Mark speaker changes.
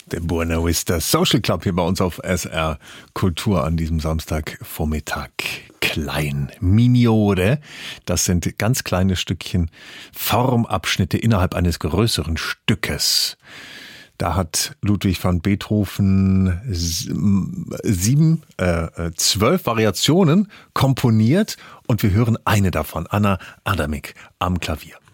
Speaker 1: Der Buena Vista Social Club hier bei uns auf SR Kultur an diesem Samstagvormittag. Klein, Miniore, das sind ganz kleine Stückchen, Formabschnitte innerhalb eines größeren Stückes. Da hat Ludwig van Beethoven 12 Variationen komponiert und wir hören eine davon, Anna Adamik am Klavier.